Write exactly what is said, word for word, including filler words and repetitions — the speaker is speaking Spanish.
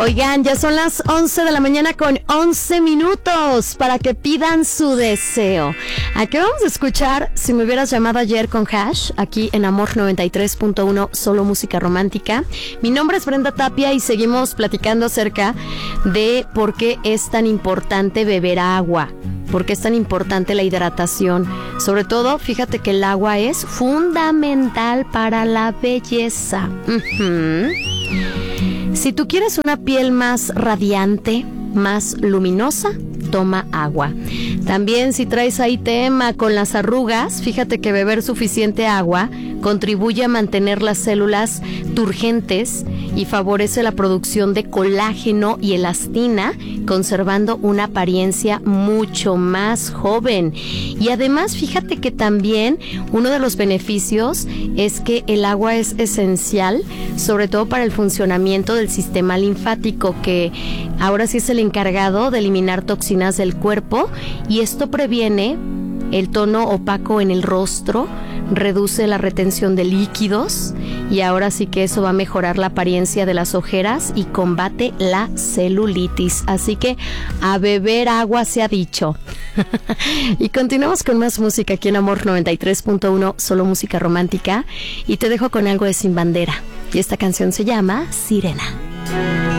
Oigan, ya son las once de la mañana con once minutos para que pidan su deseo. Aquí vamos a escuchar Si me hubieras llamado ayer con Hash, aquí en Amor noventa y tres punto uno, solo música romántica. Mi nombre es Brenda Tapia y seguimos platicando acerca de por qué es tan importante beber agua. ¿Por qué es tan importante la hidratación? Sobre todo, fíjate que el agua es fundamental para la belleza. Uh-huh. Si tú quieres una piel más radiante, más luminosa, toma agua. También si traes ahí tema con las arrugas, fíjate que beber suficiente agua contribuye a mantener las células turgentes y favorece la producción de colágeno y elastina, conservando una apariencia mucho más joven. Y además, fíjate que también uno de los beneficios es que el agua es esencial, sobre todo para el funcionamiento del sistema linfático, que ahora sí es el encargado de eliminar toxinas del cuerpo, y esto previene el tono opaco en el rostro, reduce la retención de líquidos, y ahora sí que eso va a mejorar la apariencia de las ojeras y combate la celulitis. Así que a beber agua se ha dicho. Y continuamos con más música aquí en Amor noventa y tres punto uno, solo música romántica, y te dejo con algo de Sin Bandera, y esta canción se llama Sirena.